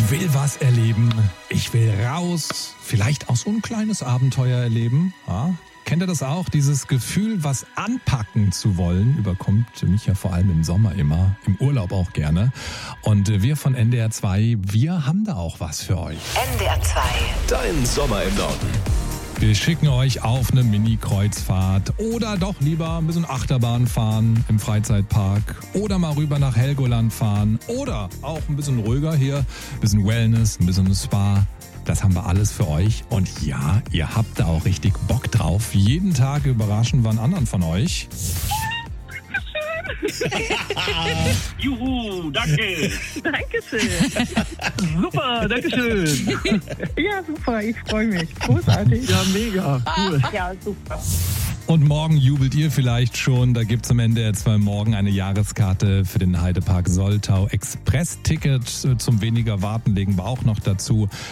will was erleben, ich will raus, vielleicht auch so ein kleines Abenteuer erleben. Ja? Kennt ihr das auch? Dieses Gefühl, was anpacken zu wollen, überkommt mich ja vor allem im Sommer immer, im Urlaub auch gerne. Und wir von NDR 2, wir haben da auch was für euch. NDR 2. Dein Sommer im Norden. Wir schicken euch auf eine Mini-Kreuzfahrt oder doch lieber ein bisschen Achterbahn fahren im Freizeitpark oder mal rüber nach Helgoland fahren oder auch ein bisschen ruhiger hier, ein bisschen Wellness, ein bisschen Spa. Das haben wir alles für euch und ja, ihr habt da auch richtig Bock drauf. Jeden Tag überraschen wir einen anderen von euch. Juhu, danke. Dankeschön. Super, dankeschön. Ja, super, ich freue mich. Großartig. Ja, mega, cool. Ja, super. Und morgen jubelt ihr vielleicht schon. Da gibt's am NDR 2 morgen eine Jahreskarte für den Heidepark Soltau. Express-Ticket zum weniger Warten legen wir auch noch dazu.